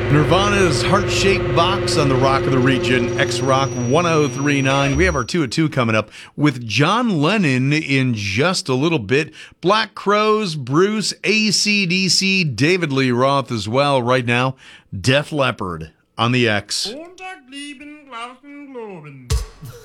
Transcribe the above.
Nirvana's Heart-Shaped Box on the Rock of the Region, X-Rock 1039. We have our 2 at 2 coming up with John Lennon in just a little bit. Black Crowes, Bruce, AC/DC, David Lee Roth as well. Right now, Def Leppard on the X.